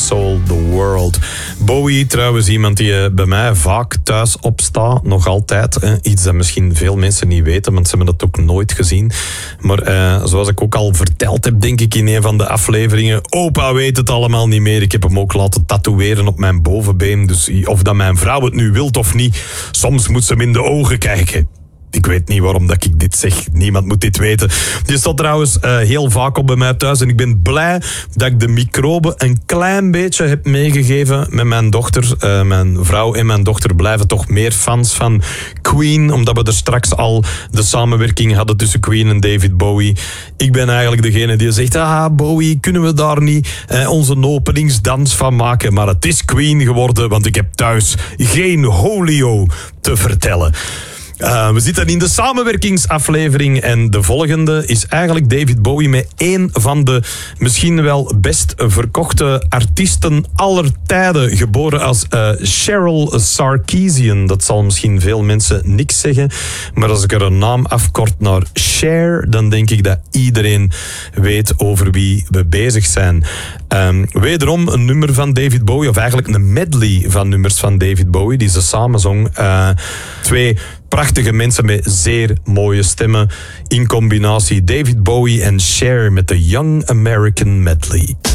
Soul the World. Bowie trouwens iemand die bij mij vaak thuis opstaat, nog altijd. Iets dat misschien veel mensen niet weten, want ze hebben dat ook nooit gezien. Maar zoals ik ook al verteld heb, denk ik in een van de afleveringen, opa weet het allemaal niet meer. Ik heb hem ook laten tatoeëren op mijn bovenbeen. Dus of dat mijn vrouw het nu wilt of niet, soms moet ze hem in de ogen kijken. Ik weet niet waarom dat ik dit zeg. Niemand moet dit weten. Die staat trouwens heel vaak op bij mij thuis. En ik ben blij dat ik de microben een klein beetje heb meegegeven met mijn dochter. Mijn vrouw en mijn dochter blijven toch meer fans van Queen. Omdat we er straks al de samenwerking hadden tussen Queen en David Bowie. Ik ben eigenlijk degene die zegt, Bowie, kunnen we daar niet onze openingsdans van maken? Maar het is Queen geworden, want ik heb thuis geen Holio te vertellen. We zitten in de samenwerkingsaflevering en de volgende is eigenlijk David Bowie met een van de misschien wel best verkochte artiesten aller tijden. Geboren als Cheryl Sarkeesian. Dat zal misschien veel mensen niks zeggen, maar als ik er een naam afkort naar Cher, dan denk ik dat iedereen weet over wie we bezig zijn. Wederom een nummer van David Bowie, of eigenlijk een medley van nummers van David Bowie, die ze samen zong. Twee prachtige mensen met zeer mooie stemmen in combinatie. David Bowie en Cher met de Young American Medley.